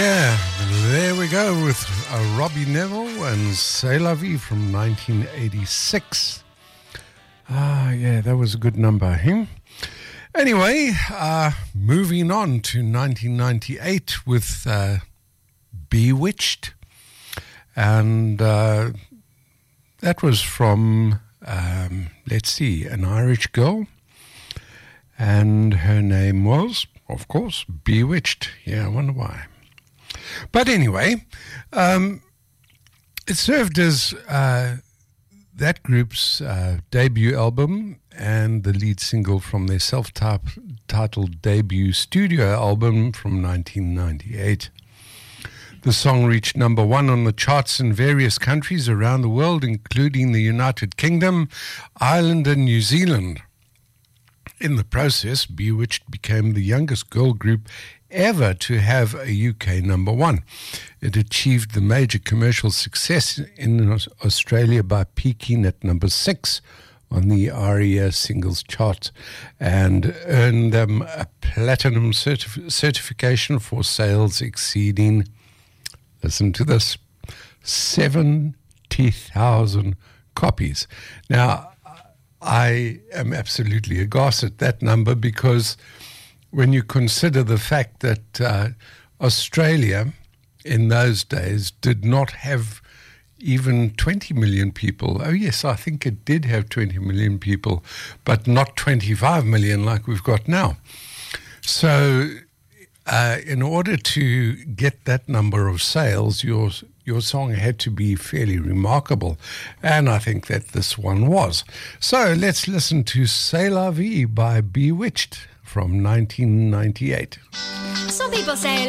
Yeah, there we go with Robbie Neville and C'est la vie from 1986. Yeah, that was a good number, huh? Anyway, moving on to 1998 with Bewitched. And that was from, let's see, an Irish girl. And her name was, of course, Bewitched. Yeah, I wonder why. But anyway, it served as that group's debut album and the lead single from their self-titled debut studio album from 1998. The song reached number one on the charts in various countries around the world, including the United Kingdom, Ireland, and New Zealand. In the process, Bewitched became the youngest girl group ever to have a UK number one. It achieved the major commercial success in Australia by peaking at number 6 on the ARIA singles chart and earned them a platinum certification for sales exceeding, listen to this, 70,000 copies. Now, I am absolutely aghast at that number because when you consider the fact that Australia in those days did not have even 20 million people. Oh, yes, I think it did have 20 million people, but not 25 million like we've got now. So in order to get that number of sales, your song had to be fairly remarkable, and I think that this one was. So let's listen to C'est la vie by Bewitched from 1998. Some people say